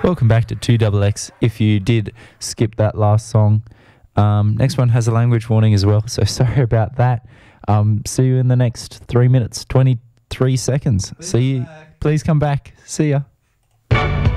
Welcome back to 2XX. If you did skip that last song, next one has a language warning as well, so sorry about that. See you in the next 3 minutes, 23 seconds. See you. Please come back. See ya.